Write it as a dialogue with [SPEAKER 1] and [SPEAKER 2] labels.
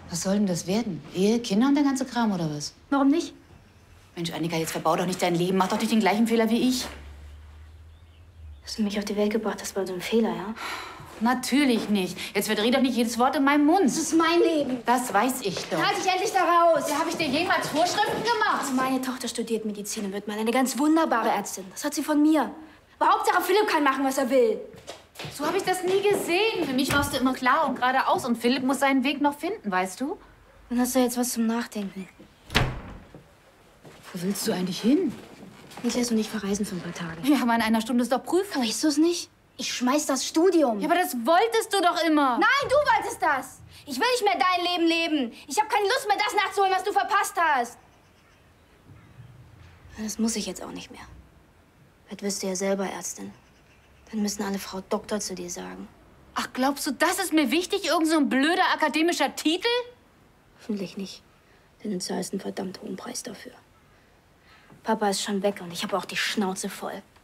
[SPEAKER 1] Was soll denn das werden? Ehe, Kinder und der ganze Kram, oder was?
[SPEAKER 2] Warum nicht?
[SPEAKER 1] Mensch, Annika, jetzt verbau doch nicht dein Leben. Mach doch nicht den gleichen Fehler wie ich.
[SPEAKER 2] Dass du mich auf die Welt gebracht hast, war so ein Fehler, ja?
[SPEAKER 1] Natürlich nicht. Jetzt verdreh doch nicht jedes Wort in meinem Mund.
[SPEAKER 2] Das ist mein Leben.
[SPEAKER 1] Das weiß ich doch.
[SPEAKER 2] Halt dich endlich da raus.
[SPEAKER 1] Ja, habe ich dir jemals Vorschriften gemacht?
[SPEAKER 2] Also meine Tochter studiert Medizin und wird mal eine ganz wunderbare Ärztin. Das hat sie von mir. Aber Hauptsache Philipp kann machen, was er will.
[SPEAKER 1] So habe ich das nie gesehen. Für mich warst du immer klar und geradeaus. Und Philipp muss seinen Weg noch finden, weißt du?
[SPEAKER 2] Dann hast du jetzt was zum Nachdenken.
[SPEAKER 1] Wo willst du eigentlich hin?
[SPEAKER 2] Niklas und ich verreisen für ein paar Tage.
[SPEAKER 1] Ja, aber in einer Stunde ist doch Prüfung.
[SPEAKER 2] Weißt du es nicht? Ich schmeiß das Studium.
[SPEAKER 1] Ja, aber das wolltest du doch immer.
[SPEAKER 2] Nein, du wolltest das. Ich will nicht mehr dein Leben leben. Ich habe keine Lust mehr, das nachzuholen, was du verpasst hast. Das muss ich jetzt auch nicht mehr. Bald wirst du ja selber Ärztin. Dann müssen alle Frau Doktor zu dir sagen.
[SPEAKER 1] Ach, glaubst du, das ist mir wichtig? Irgend so ein blöder akademischer Titel?
[SPEAKER 2] Hoffentlich nicht. Denn du zahlst einen verdammt hohen Preis dafür. Papa ist schon weg und ich habe auch die Schnauze voll.